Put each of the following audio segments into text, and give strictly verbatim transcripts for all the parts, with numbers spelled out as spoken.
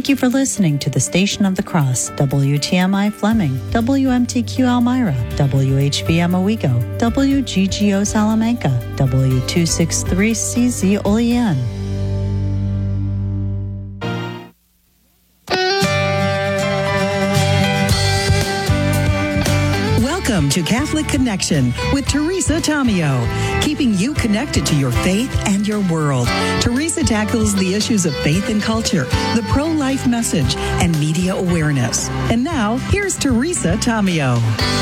Thank you for listening to the Station of the Cross, W T M I Fleming, W M T Q Elmira, W H V M Owego, W G G O Salamanca, W two sixty-three C Z Olean. Welcome to Catholic Connection with Teresa Tomeo, keeping you connected to your faith and your world. Teresa tackles the issues of faith and culture, the pro-life message, and media awareness. And now, here's Teresa Tomeo.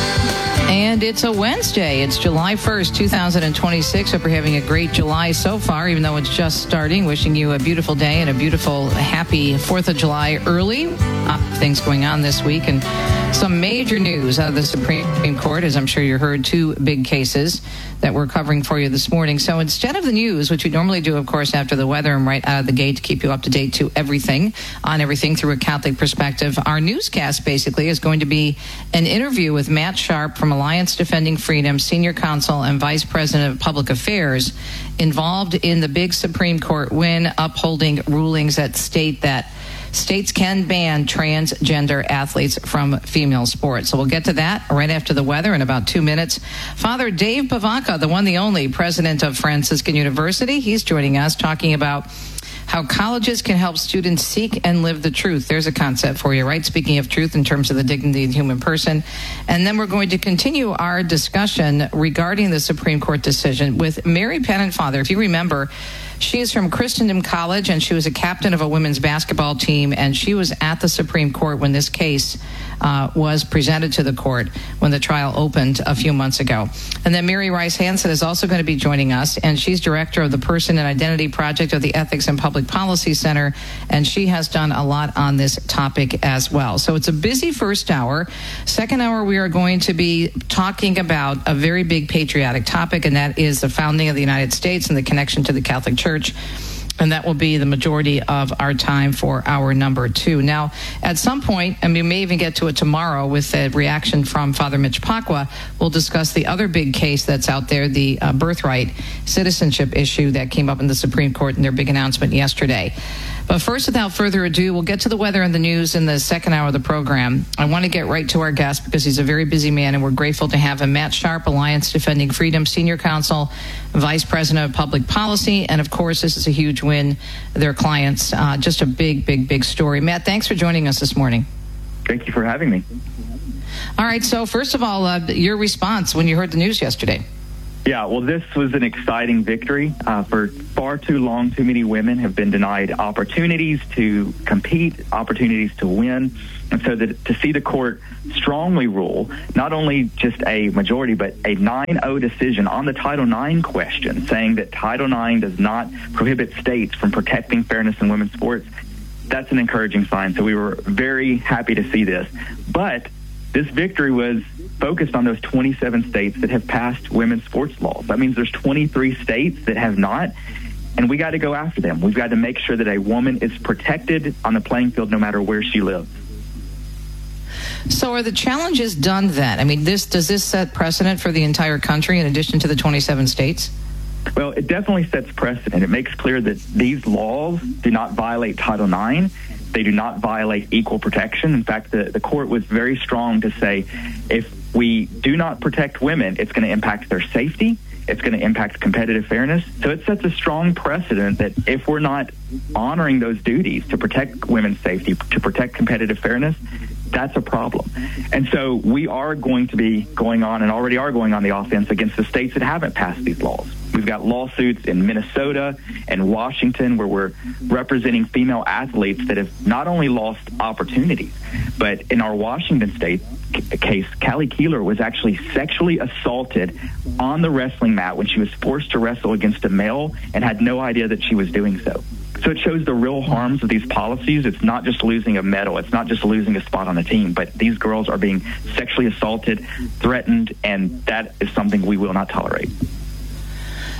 And it's a Wednesday. It's July first, two thousand twenty-six. Hope you're having a great July so far, even though it's just starting. Wishing you a beautiful day and a beautiful, happy fourth of July early. Uh, things going on this week. And some major news out of the Supreme Court, as I'm sure you heard, two big cases that we're covering for you this morning. So instead of the news, which we normally do, of course, after the weather and right out of the gate to keep you up to date to everything, on everything through a Catholic perspective, our newscast basically is going to be an interview with Matt Sharp from Alliance Defending Freedom, Senior Counsel and Vice President of Public Affairs, involved in the big Supreme Court win upholding rulings that state that states can ban transgender athletes from female sports. So we'll get to that right after the weather in about two minutes. Father Dave Pivacka, the one, the only president of Franciscan University, he's joining us talking about how colleges can help students seek and live the truth. There's a concept for you, right? Speaking of truth in terms of the dignity of the human person. And then we're going to continue our discussion regarding the Supreme Court decision with Mary Pennant-Father. If you remember, she is from Christendom College, and she was a captain of a women's basketball team, and she was at the Supreme Court when this case uh, was presented to the court when the trial opened a few months ago. And then Mary Rice Hansen is also going to be joining us, and she's director of the Person and Identity Project of the Ethics and Public Policy Center, and she has done a lot on this topic as well. So it's a busy first hour. Second hour, we are going to be talking about a very big patriotic topic, and that is the founding of the United States and the connection to the Catholic Church. Church, and that will be the majority of our time for hour number two. Now, at some point, and we may even get to it tomorrow with a reaction from Father Mitch Pacwa, we'll discuss the other big case that's out there, the uh, birthright citizenship issue that came up in the Supreme Court in their big announcement yesterday. But first, without further ado, we'll get to the weather and the news in the second hour of the program. I want to get right to our guest because he's a very busy man, and we're grateful to have him. Matt Sharp, Alliance Defending Freedom, Senior Counsel, Vice President of Public Policy, and of course, this is a huge win. Their clients, uh, just a big, big, big story. Matt, thanks for joining us this morning. Thank you for having me. All right, so first of all, uh, your response when you heard the news yesterday. Yeah, well, this was an exciting victory. Uh, for far too long, too many women have been denied opportunities to compete, opportunities to win. And so that, to see the court strongly rule, not only just a majority, but a nine oh decision on the Title nine question, saying that Title nine does not prohibit states from protecting fairness in women's sports, that's an encouraging sign. So we were very happy to see this. But this victory was focused on those twenty-seven states that have passed women's sports laws. That means there's twenty-three states that have not, and we got to go after them. We've got to make sure that a woman is protected on the playing field no matter where she lives. So are the challenges done then? I mean, this does this set precedent for the entire country in addition to the twenty-seven states? Well, it definitely sets precedent. It makes clear that these laws do not violate Title nine. They do not violate equal protection. In fact, the, the court was very strong to say if we do not protect women, it's going to impact their safety. It's going to impact competitive fairness. So it sets a strong precedent that if we're not honoring those duties to protect women's safety, to protect competitive fairness, that's a problem. And so we are going to be going on and already are going on the offense against the states that haven't passed these laws. We've got lawsuits in Minnesota and Washington where we're representing female athletes that have not only lost opportunities, but in our Washington state case, Callie Keeler was actually sexually assaulted on the wrestling mat when she was forced to wrestle against a male and had no idea that she was doing so. So it shows the real harms of these policies. It's not just losing a medal. It's not just losing a spot on a team, but these girls are being sexually assaulted, threatened, and that is something we will not tolerate.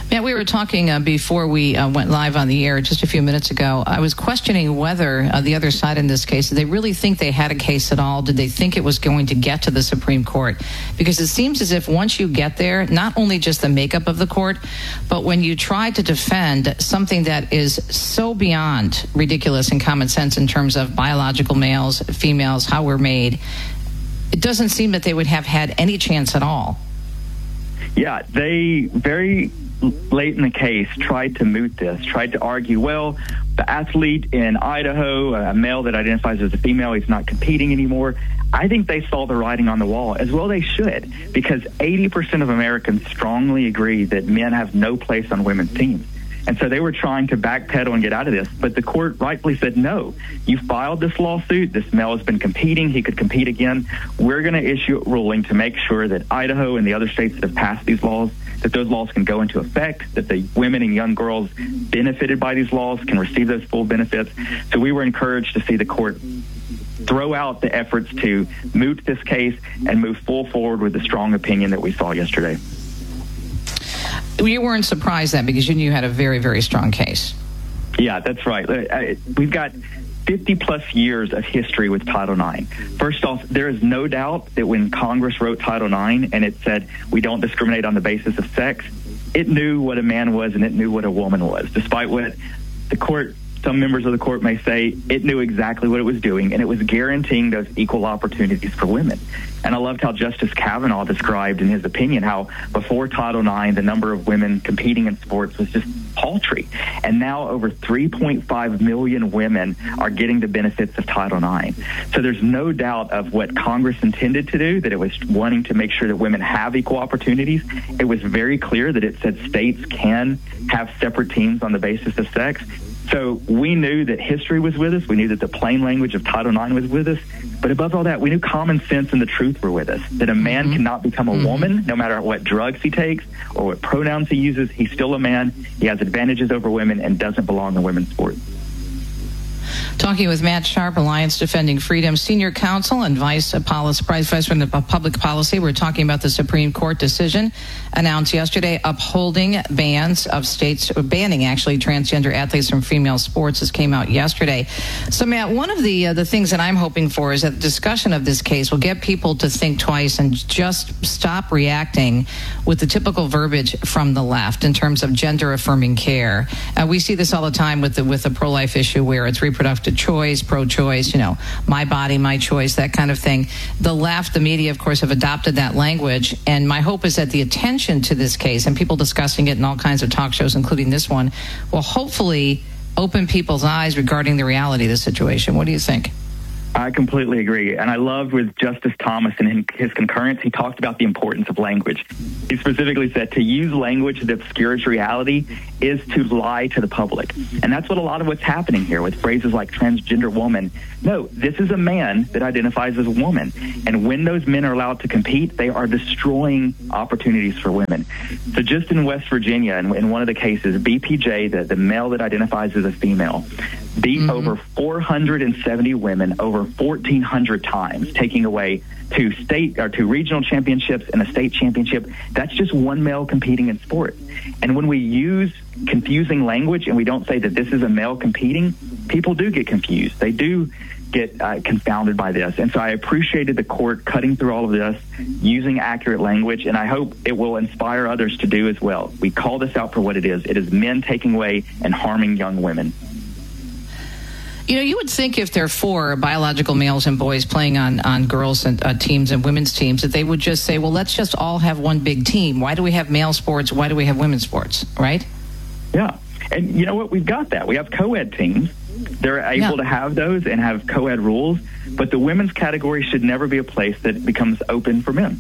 Matt, we were talking uh, before we uh, went live on the air just a few minutes ago. I was questioning whether uh, the other side in this case, did they really think they had a case at all? Did they think it was going to get to the Supreme Court? Because it seems as if once you get there, not only just the makeup of the court, but when you try to defend something that is so beyond ridiculous and common sense in terms of biological males, females, how we're made, it doesn't seem that they would have had any chance at all. Yeah, they very late in the case tried to moot this, tried to argue, well, the athlete in Idaho, a male that identifies as a female, he's not competing anymore. I think they saw the writing on the wall, as well they should, because eighty percent of Americans strongly agree that men have no place on women's teams. And so they were trying to backpedal and get out of this. But the court rightfully said, no, you filed this lawsuit. This male has been competing. He could compete again. We're going to issue a ruling to make sure that Idaho and the other states that have passed these laws, that those laws can go into effect, that the women and young girls benefited by these laws can receive those full benefits. So we were encouraged to see the court throw out the efforts to moot this case and move full forward with the strong opinion that we saw yesterday. You weren't surprised then because you knew you had a very, very strong case. Yeah, that's right. We've got fifty plus years of history with Title nine. First off, there is no doubt that when Congress wrote Title nine and it said we don't discriminate on the basis of sex, it knew what a man was and it knew what a woman was. Despite what the court, some members of the court may say, it knew exactly what it was doing, and it was guaranteeing those equal opportunities for women. And I loved how Justice Kavanaugh described in his opinion how before Title nine, the number of women competing in sports was just paltry. And now over three point five million women are getting the benefits of Title nine. So there's no doubt of what Congress intended to do, that it was wanting to make sure that women have equal opportunities. It was very clear that it said states can have separate teams on the basis of sex. So we knew that history was with us. We knew that the plain language of Title nine was with us. But above all that, we knew common sense and the truth were with us, that a man mm-hmm. cannot become a mm-hmm. woman no matter what drugs he takes or what pronouns he uses. He's still a man. He has advantages over women and doesn't belong in women's sports. Talking with Matt Sharp, Alliance Defending Freedom Senior Counsel and Vice President of Public Policy. We're talking about the Supreme Court decision announced yesterday upholding bans of states, banning actually transgender athletes from female sports. This came out yesterday. So, Matt, one of the uh, the things that I'm hoping for is that the discussion of this case will get people to think twice and just stop reacting with the typical verbiage from the left in terms of gender-affirming care. Uh, we see this all the time with the with the pro-life issue where it's reproductive choice, pro-choice, you know, my body, my choice, that kind of thing. The left, the media, of course, have adopted that language. And my hope is that the attention to this case and people discussing it in all kinds of talk shows, including this one, will hopefully open people's eyes regarding the reality of the situation. What do you think? I completely agree. And I loved with Justice Thomas and his concurrence, he talked about the importance of language. He specifically said to use language that obscures reality is to lie to the public. And that's what a lot of what's happening here with phrases like transgender woman. No, this is a man that identifies as a woman. And when those men are allowed to compete, they are destroying opportunities for women. So just in West Virginia, in, in one of the cases, B P J, the, the male that identifies as a female, beat mm-hmm. over four hundred seventy women over fourteen hundred times, taking away two state or two regional championships and a state championship. That's just one male competing in sport. And when we use confusing language and we don't say that this is a male competing, people do get confused. They do get uh, confounded by this. And so I appreciated the court cutting through all of this, using accurate language, and I hope it will inspire others to do as well. We call this out for what it is. It is men taking away and harming young women. You know, you would think if there are four biological males and boys playing on, on girls' and, uh, teams and women's teams, that they would just say, well, let's just all have one big team. Why do we have male sports? Why do we have women's sports, right? Yeah. And you know what? We've got that. We have co-ed teams. They're able yeah. to have those and have co-ed rules, but the women's category should never be a place that becomes open for men.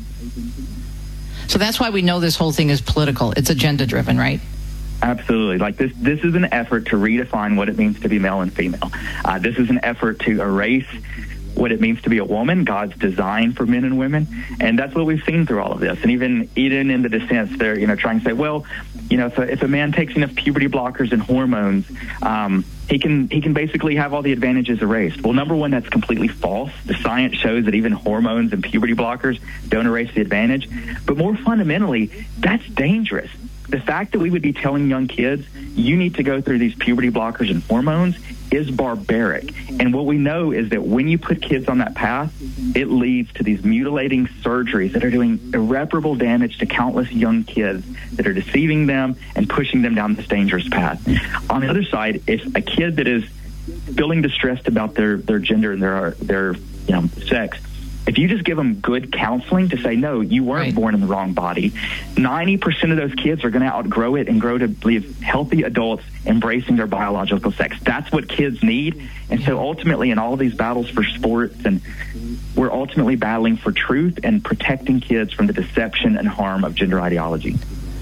So that's why we know this whole thing is political. It's agenda-driven, right? Absolutely. Like this, this is an effort to redefine what it means to be male and female. Uh, this is an effort to erase what it means to be a woman, God's design for men and women. And that's what we've seen through all of this. And even, even in the dissents, they're, you know, trying to say, well, you know, if a, if a man takes enough puberty blockers and hormones, um, he can he can basically have all the advantages erased. Well, number one, that's completely false. The science shows that even hormones and puberty blockers don't erase the advantage. But more fundamentally, that's dangerous. the fact that we would be telling young kids, you need to go through these puberty blockers and hormones is barbaric. And what we know is that when you put kids on that path, it leads to these mutilating surgeries that are doing irreparable damage to countless young kids that are deceiving them and pushing them down this dangerous path. On the other side, if a kid that is feeling distressed about their, their gender and their, their you know, sex, if you just give them good counseling to say, no, you weren't right. born in the wrong body, ninety percent of those kids are going to outgrow it and grow to be healthy adults embracing their biological sex. That's what kids need. And so ultimately in all these battles for sports, and we're ultimately battling for truth and protecting kids from the deception and harm of gender ideology.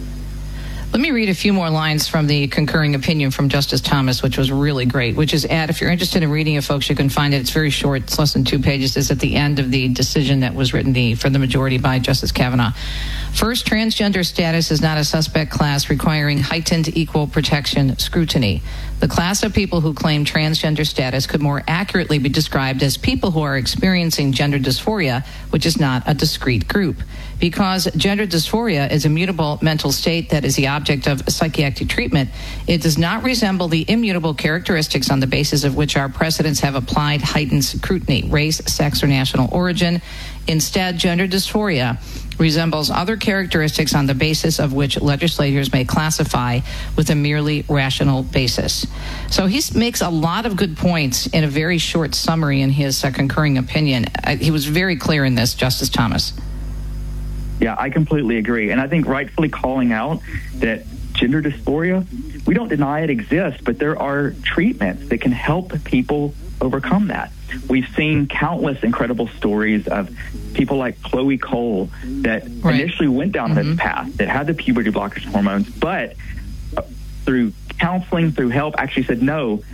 Let me read a few more lines from the concurring opinion from Justice Thomas, which was really great, which is at, if you're interested in reading it, folks, you can find it. It's very short. It's less than two pages. It's at the end of the decision that was written the, for the majority by Justice Kavanaugh. First, transgender status is not a suspect class requiring heightened equal protection scrutiny. The class of people who claim transgender status could more accurately be described as people who are experiencing gender dysphoria, which is not a discrete group. Because gender dysphoria is a mutable mental state that is the object of psychiatric treatment, it does not resemble the immutable characteristics on the basis of which our precedents have applied heightened scrutiny, race, sex, or national origin. Instead, gender dysphoria resembles other characteristics on the basis of which legislators may classify with a merely rational basis. So he makes a lot of good points in a very short summary in his uh, concurring opinion. Uh, he was very clear in this, Justice Thomas. Yeah, I completely agree. And I think rightfully calling out that gender dysphoria, we don't deny it exists, but there are treatments that can help people overcome that. We've seen countless incredible stories of people like Chloe Cole that right. initially went down mm-hmm. this path, that had the puberty blockers hormones, but through counseling, through help, actually said, no,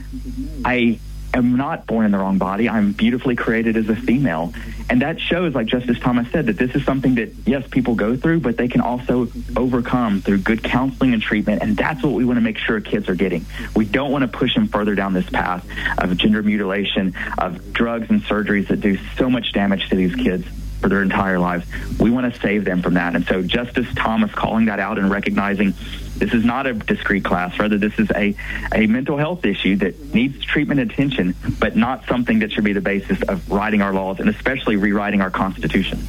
I am not born in the wrong body. I'm beautifully created as a female. And that shows, like Justice Thomas said, that this is something that, yes, people go through, but they can also overcome through good counseling and treatment. And that's what we want to make sure kids are getting. We don't want to push them further down this path of gender mutilation, of drugs and surgeries that do so much damage to these kids for their entire lives. We want to save them from that. And so Justice Thomas calling that out and recognizing this is not a discrete class. Rather, this is a, a mental health issue that needs treatment and attention, but not something that should be the basis of writing our laws and especially rewriting our Constitution.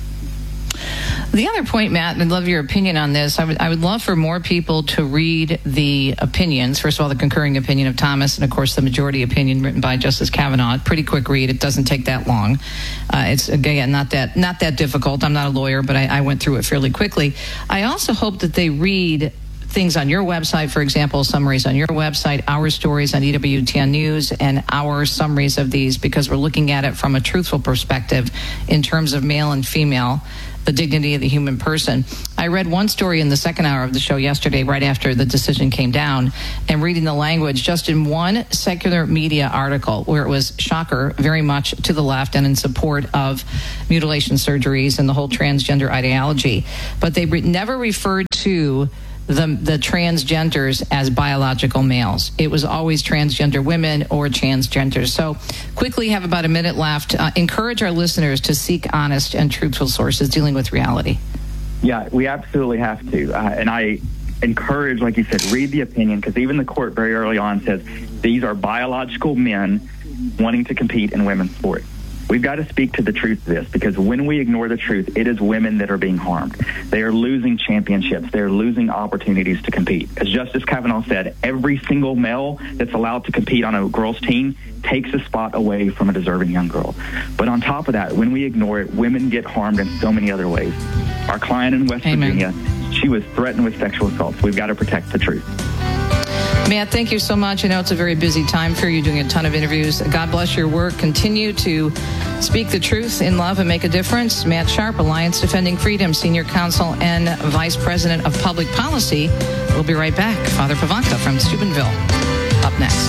The other point, Matt, and I'd love your opinion on this. I would, I would love for more people to read the opinions. First of all, the concurring opinion of Thomas, and of course the majority opinion written by Justice Kavanaugh. Pretty quick read. It doesn't take that long. Uh, it's again not that not that difficult. I'm not a lawyer, but I, I went through it fairly quickly. I also hope that they read things on your website, for example, summaries on your website, our stories on E W T N News, and our summaries of these, because we're looking at it from a truthful perspective in terms of male and female, the dignity of the human person. I read one story in the second hour of the show yesterday, right after the decision came down, and reading the language just in one secular media article where it was, shocker, very much to the left and in support of mutilation surgeries and the whole transgender ideology. But they re- never referred to the the transgenders as biological males. It was always transgender women or transgenders. So quickly, have about a minute left. Uh, encourage our listeners to seek honest and truthful sources dealing with reality. Yeah, we absolutely have to. Uh, and I encourage, like you said, read the opinion, because even the court very early on says these are biological men wanting to compete in women's sport. We've got to speak to the truth of this, because when we ignore the truth, it is women that are being harmed. They are losing championships. They are losing opportunities to compete. As Justice Kavanaugh said, every single male that's allowed to compete on a girls' team takes a spot away from a deserving young girl. But on top of that, when we ignore it, women get harmed in so many other ways. Our client in West Amen. Virginia, she was threatened with sexual assault. So we've got to protect the truth. Matt, thank you so much. I know it's a very busy time for you, doing a ton of interviews. God bless your work. Continue to speak the truth in love and make a difference. Matt Sharp, Alliance Defending Freedom, Senior Counsel and Vice President of Public Policy. We'll be right back. Father Pavanka from Steubenville up next.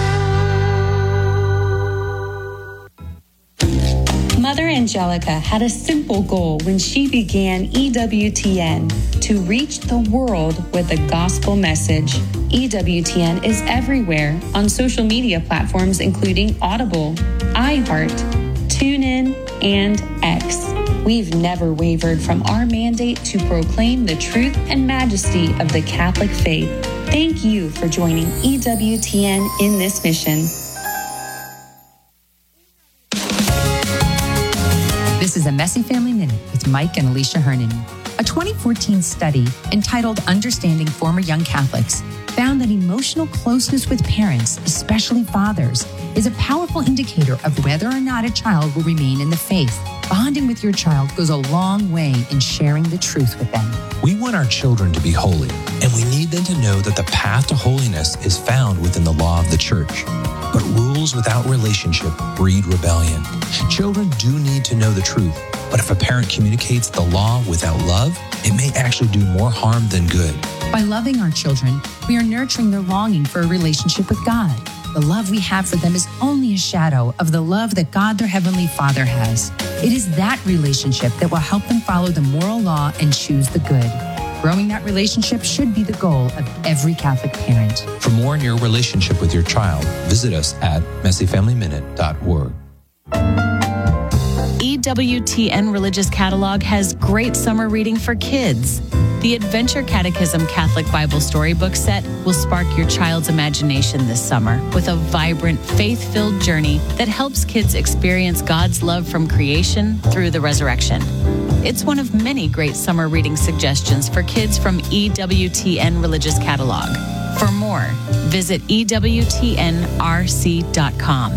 Mother Angelica had a simple goal when she began E W T N: to reach the world with a gospel message. E W T N is everywhere on social media platforms including Audible, iHeart, TuneIn, and X. We've never wavered from our mandate to proclaim the truth and majesty of the Catholic faith. Thank you for joining E W T N in this mission. This is a Messy Family Minute with Mike and Alicia Hernan. A twenty fourteen study entitled Understanding Former Young Catholics found that emotional closeness with parents, especially fathers, is a powerful indicator of whether or not a child will remain in the faith. Bonding with your child goes a long way in sharing the truth with them. We want our children to be holy, and we need them to know that the path to holiness is found within the law of the church. But rules without relationship breed rebellion. Children do need to know the truth, but if a parent communicates the law without love, it may actually do more harm than good. By loving our children, we are nurturing their longing for a relationship with God. The love we have for them is only a shadow of the love that God, their Heavenly Father, has. It is that relationship that will help them follow the moral law and choose the good. Growing that relationship should be the goal of every Catholic parent. For more on your relationship with your child, visit us at messy family minute dot org. E W T N Religious Catalog has great summer reading for kids. The Adventure Catechism Catholic Bible Storybook Set will spark your child's imagination this summer with a vibrant, faith-filled journey that helps kids experience God's love from creation through the resurrection. It's one of many great summer reading suggestions for kids from E W T N Religious Catalog. For more, visit E W T N R C dot com.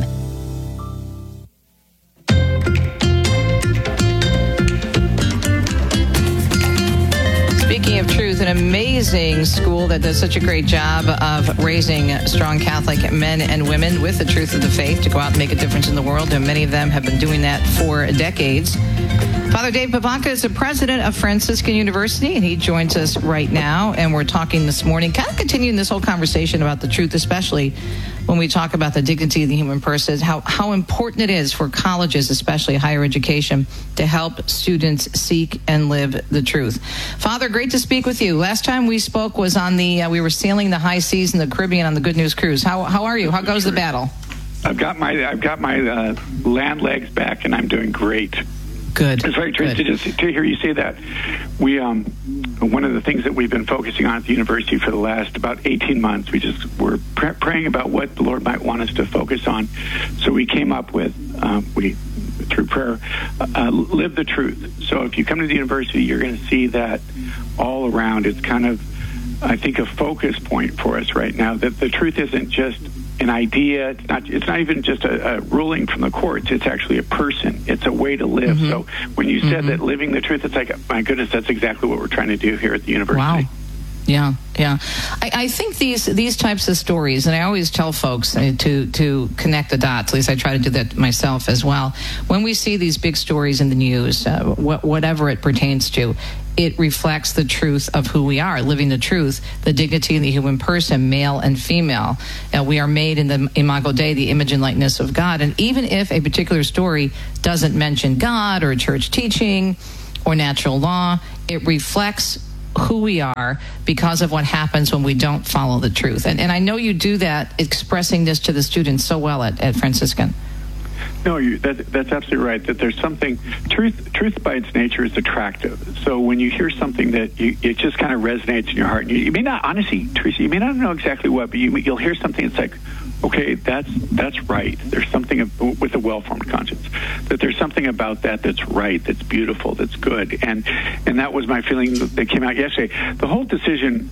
Speaking of truth, an amazing school that does such a great job of raising strong Catholic men and women with the truth of the faith to go out and make a difference in the world, and many of them have been doing that for decades. Father Dave Pivonka is the president of Franciscan University, and he joins us right now, and we're talking this morning, kind of continuing this whole conversation about the truth, especially when we talk about the dignity of the human person, how, how important it is for colleges, especially higher education, to help students seek and live the truth. Father, great to speak with you. Last time we spoke was on the, uh, we were sailing the high seas in the Caribbean on the Good News Cruise. How, how are you? How goes the battle? I've got my, I've got my uh, land legs back, and I'm doing great. Good. It's very true to just to hear you say that. We um, one of the things that we've been focusing on at the university for the last about eighteen months. We just were pr- praying about what the Lord might want us to focus on. So we came up with um, we through prayer, uh, live the truth. So if you come to the university, you're going to see that all around. It's kind of, I think, a focus point for us right now. That the truth isn't just an idea. It's not. It's not even just a, a ruling from the courts. It's actually a person. It's a way to live. Mm-hmm. So when you said mm-hmm. that living the truth, it's like, my goodness, that's exactly what we're trying to do here at the university. Wow. Yeah, yeah. I, I think these these types of stories, and I always tell folks uh, to to connect the dots. At least I try to do that myself as well. When we see these big stories in the news, uh, wh- whatever it pertains to, it reflects the truth of who we are, living the truth, the dignity of the human person, male and female. Uh, we are made in the Imago Dei, the image and likeness of God. And even if a particular story doesn't mention God or church teaching or natural law, it reflects who we are because of what happens when we don't follow the truth. And, and I know you do that, expressing this to the students so well at, at Franciscan. No, you, that, that's absolutely right. That there's something, truth Truth by its nature is attractive. So when you hear something that you, it just kind of resonates in your heart, and you, you may not, honestly, Teresa, you may not know exactly what, but you, you'll hear something that's like, okay, that's that's right. There's something with a well-formed conscience. That there's something about that that's right, that's beautiful, that's good. And and that was my feeling that came out yesterday. The whole decision...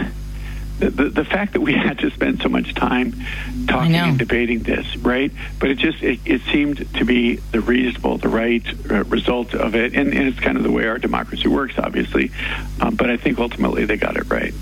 The, the the fact that we had to spend so much time talking and debating this, right? But it just, it, it seemed to be the reasonable, the right uh, result of it. And, and it's kind of the way our democracy works, obviously. Um, but I think ultimately they got it right.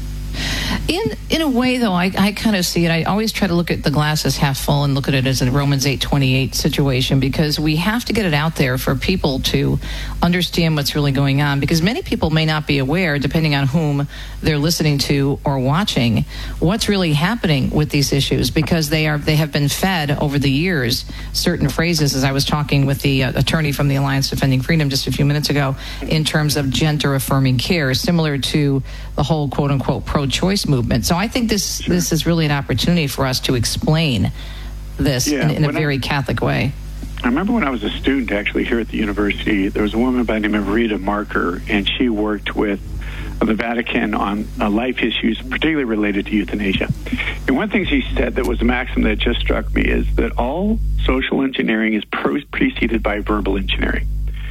In in a way, though, I, I kind of see it. I always try to look at the glass as half full and look at it as a Romans eight twenty-eight situation, because we have to get it out there for people to understand what's really going on, because many people may not be aware, depending on whom they're listening to or watching, what's really happening with these issues, because they are they have been fed over the years certain phrases, as I was talking with the uh, attorney from the Alliance Defending Freedom just a few minutes ago, in terms of gender-affirming care, similar to the whole quote-unquote pro-choice movement. So I think this sure. this is really an opportunity for us to explain this yeah, in, in a very I, Catholic way. I remember when I was a student, actually, here at the university, there was a woman by the name of Rita Marker, and she worked with the Vatican on uh, life issues, particularly related to euthanasia. And one thing she said that was a maxim that just struck me is that all social engineering is pro- preceded by verbal engineering.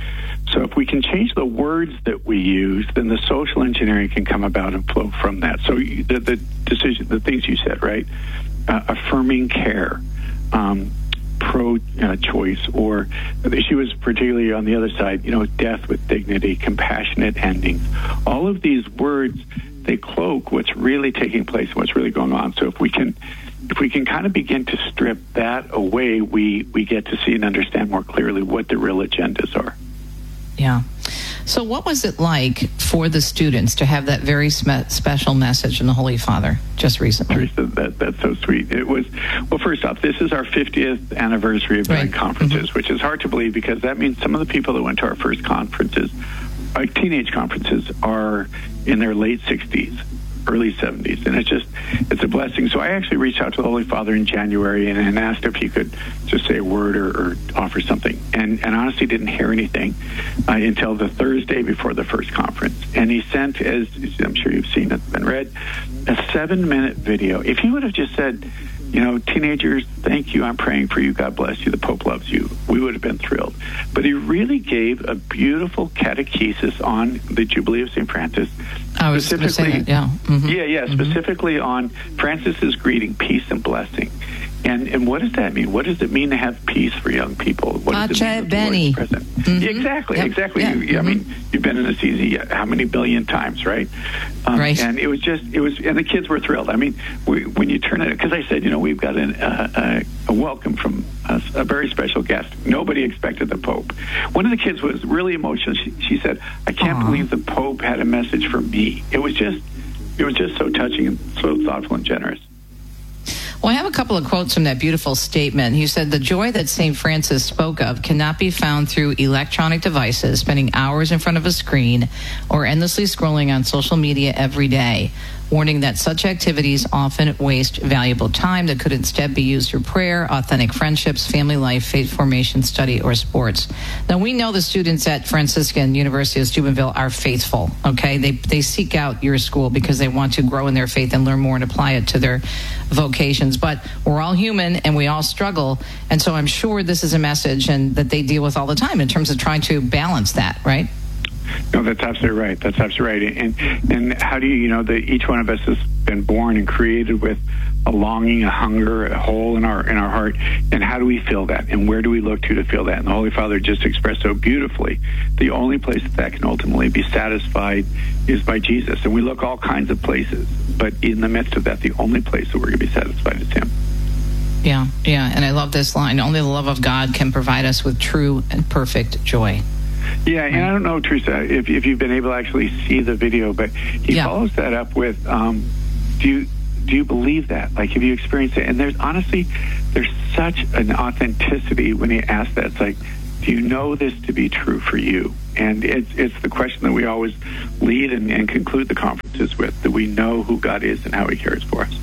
So if we can change the words that we use, then the social engineering can come about and flow from that. So the, the decision, the things you said, right? Uh, affirming care, um, pro-choice, uh, or she was particularly on the other side, you know, death with dignity, compassionate endings. All of these words, they cloak what's really taking place and what's really going on. So if we can, if we can kind of begin to strip that away, we we get to see and understand more clearly what the real agendas are. Yeah. So what was it like for the students to have that very spe- special message from the Holy Father just recently? Teresa, that, that's so sweet. It was, well, first off, this is our fiftieth anniversary of doing right. conferences, mm-hmm. which is hard to believe because that means some of the people that went to our first conferences, like teenage conferences, are in their late sixties, early seventies, and it's just, it's a blessing. So I actually reached out to the Holy Father in January and, and asked if he could just say a word or, or offer something, and, and honestly didn't hear anything uh, until the Thursday before the first conference. And he sent, as I'm sure you've seen it and read, a seven-minute video. If he would have just said, you know, teenagers, thank you, I'm praying for you, God bless you, the Pope loves you, we would have been thrilled. But he really gave a beautiful catechesis on the Jubilee of Saint Francis. I was specifically, it, yeah. Mm-hmm. Yeah, yeah, mm-hmm. specifically on Francis's greeting, peace and blessing. And and what does that mean? What does it mean to have peace for young people? What does Pace it mean Benny. Present? Mm-hmm. Yeah, exactly, yep. exactly. Yeah. You, mm-hmm. I mean, you've been in the C Z how many billion times, right? Um, right. And it was just, it was, and the kids were thrilled. I mean, we, when you turn it, because I said, you know, we've got an, uh, a, a welcome from a, a very special guest. Nobody expected the Pope. One of the kids was really emotional. She, she said, I can't Aww. believe the Pope had a message for me. It was just, it was just so touching and so thoughtful and generous. Well, I have a couple of quotes from that beautiful statement. He said, the joy that Saint Francis spoke of cannot be found through electronic devices, spending hours in front of a screen, or endlessly scrolling on social media every day, warning that such activities often waste valuable time that could instead be used for prayer, authentic friendships, family life, faith formation, study, or sports. Now, we know the students at Franciscan University of Steubenville are faithful, okay? They they seek out your school because they want to grow in their faith and learn more and apply it to their vocations. But we're all human and we all struggle. And so I'm sure this is a message and that they deal with all the time in terms of trying to balance that, right? No, that's absolutely right. That's absolutely right. And and how do you, you know, the, each one of us has been born and created with a longing, a hunger, a hole in our in our heart. And how do we fill that? And where do we look to to fill that? And the Holy Father just expressed so beautifully, the only place that, that can ultimately be satisfied is by Jesus. And we look all kinds of places, but in the midst of that, the only place that we're going to be satisfied is Him. Yeah, yeah. And I love this line, only the love of God can provide us with true and perfect joy. Yeah, and I don't know, Teresa, if, if you've been able to actually see the video, but he yeah. follows that up with, um, do you do you believe that? Like, have you experienced it? And there's honestly, there's such an authenticity when he asks that. It's like, do you know this to be true for you? And it's it's the question that we always lead and, and conclude the conferences with, that we know who God is and how He cares for us.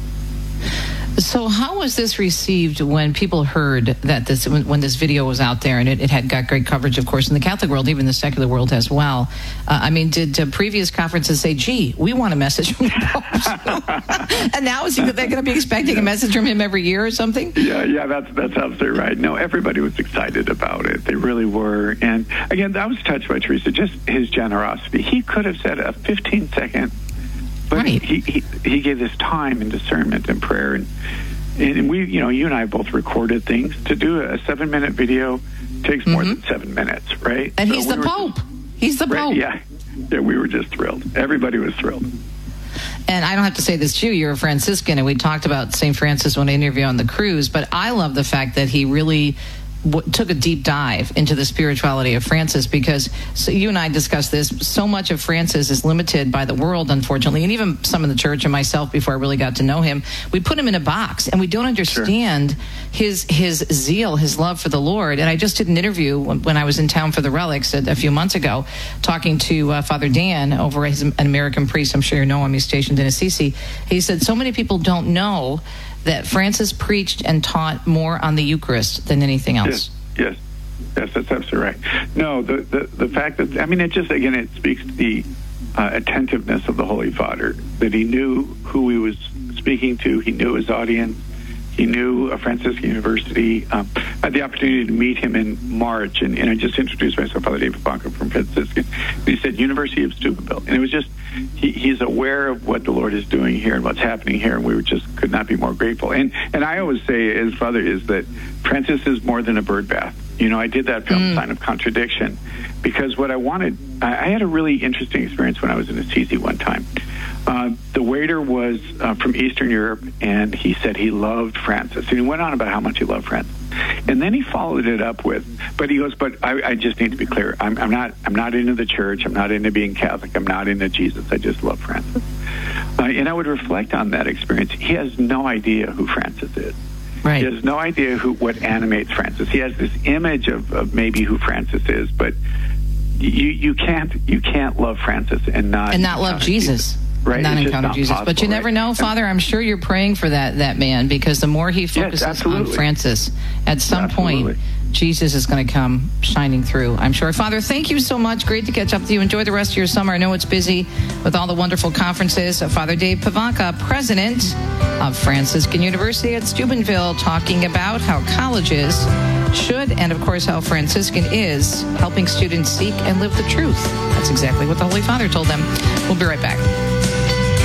So how was this received when people heard that this, when, when this video was out there, and it, it had got great coverage, of course, in the Catholic world, even the secular world as well? Uh, I mean, did uh, previous conferences say, gee, we want a message from the Pope? And now is he, they're going to be expecting yeah. a message from him every year or something? Yeah, yeah, that's, that's absolutely right. No, everybody was excited about it. They really were. And again, I was touched by Teresa, just his generosity. He could have said a fifteen second But right. he, he he gave this time and discernment and prayer, and and we, you know, you and I both recorded things. To do a seven minute video takes more mm-hmm. than seven minutes, right? And so he's we the Pope. Just, he's the right, Pope. Yeah, yeah. We were just thrilled. Everybody was thrilled. And I don't have to say this to you. You're a Franciscan, and we talked about Saint Francis when I interviewed on the cruise. But I love the fact that he really w- took a deep dive into the spirituality of Francis, because so you and I discussed this. So much of Francis is limited by the world, unfortunately, and even some in the church and myself before I really got to know him. We put him in a box, and we don't understand sure. his his zeal, his love for the Lord. And I just did an interview when, when I was in town for the Relics a, a few months ago, talking to uh, Father Dan over as an American priest. I'm sure you know him. He's stationed in Assisi. He said so many people don't know that Francis preached and taught more on the Eucharist than anything else. Yes, yes. Yes, that's absolutely right. No, the, the, the fact that, I mean, it just, again, it speaks to the uh, attentiveness of the Holy Father, that he knew who he was speaking to, he knew his audience, he knew a Franciscan University. Um, I had the opportunity to meet him in March, and, and I just introduced myself, Father David Pavanka from Franciscan. And he said, University of Steubenville. And it was just, he, he's aware of what the Lord is doing here and what's happening here, and we were just could not be more grateful. And, and I always say, as Father, is that Francis is more than a bird bath. You know, I did that film, mm. Sign of Contradiction, because what I wanted, I, I had a really interesting experience when I was in Assisi one time. Uh, the waiter was uh, from Eastern Europe, and he said he loved Francis. And he went on about how much he loved Francis. And then he followed it up with, but he goes, but I, I just need to be clear. I'm, I'm not I'm not into the church. I'm not into being Catholic. I'm not into Jesus. I just love Francis. Uh, and I would reflect on that experience. He has no idea who Francis is. Right. He has no idea who what animates Francis. He has this image of, of maybe who Francis is, but you you can't you can't love Francis and not and not love Jesus. Jesus. Right? Not it's encounter not Jesus. possible, But you never right? know, Father. I'm sure you're praying for that that man, because the more he focuses yes, on Francis, at some absolutely. point, Jesus is going to come shining through, I'm sure. Father, thank you so much. Great to catch up with you. Enjoy the rest of your summer. I know it's busy with all the wonderful conferences. Father Dave Pavanka, president of Franciscan University at Steubenville, talking about how colleges should, and of course how Franciscan is, helping students seek and live the truth. That's exactly what the Holy Father told them. We'll be right back.